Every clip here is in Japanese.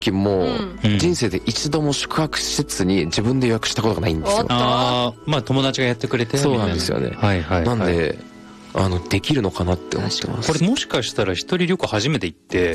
も人生で一度も宿泊施設に自分で予約したことがないんですよ。 ああ、まあ友達がやってくれて。 そうなんですよね。 はいはい。 なんで、できるのかなって思ってます。 これもしかしたら一人旅行初めて行って、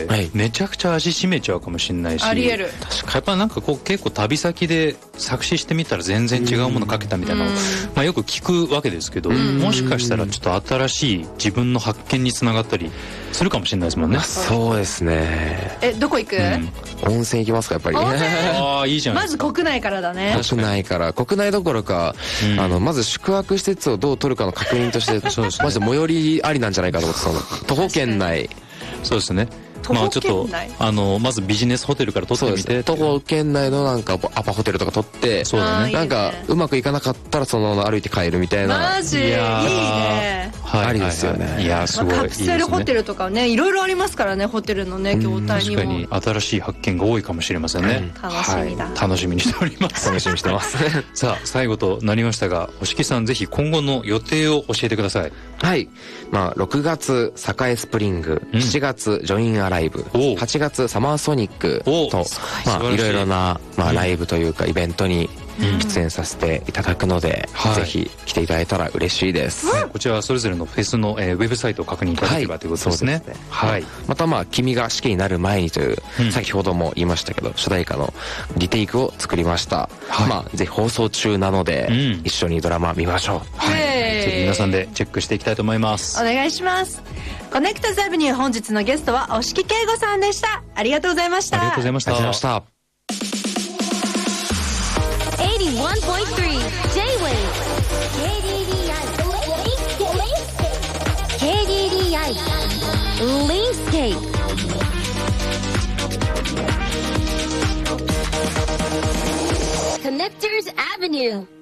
はい、めちゃくちゃ味しめちゃうかもしれないし。 あり得る。 やっぱなんかこう結構旅先で作詞してみたら全然違うものかけたみたいなの、まあよく聞くわけですけど、もしかしたらちょっと新しい自分の発見につながったりするかもしれないですもんね。 そうですね。 どこ行く？ 温泉行きますか、やっぱり。 ああ、いいじゃん。 まず国内からだね。 国内から。国内どころか、まず宿泊施設をどう取るかの確認として、まず最寄りありなんじゃないかと思って、徒歩圏内。 そうですね。まあちょっとまずビジネスホテルから取ってみて、 徒歩圏内のなんかアパホテルとか取って、 そうだね。 なんかうまくいかなかったらそのまま歩いて帰るみたいな。 マジいいね。 ありですよね。 いやすごい。 カプセルホテルとかね、いろいろありますからね、ホテルのね業態にも。 確かに新しい発見が多いかもしれませんね。 楽しみだ。 楽しみにしております。 楽しみにしてます。 さあ最後となりましたが、星木さんぜひ今後の予定を教えてください。 はい。まあ6月栄スプリング、7月ジョインアライブ、8月サマーソニックと、まあいろいろなライブというかイベントに出演させていただくので、ぜひ来ていただいたら嬉しいです。 こちらはそれぞれのフェスのウェブサイトを確認いただければということですね。 はい。またまあ君が死刑になる前にという、先ほども言いましたけど主題歌のリテイクを作りました。まあぜひ放送中なので一緒にドラマ見ましょう。 ぜひ皆さんでチェックしていきたいと思います。 お願いします。コネクトズアベニュー、本日のゲストは押木圭吾さんでした。ありがとうございました。 ありがとうございました。 ありがとうございました。 81.3 J-Wave KDDI Linkscape Connectors Avenue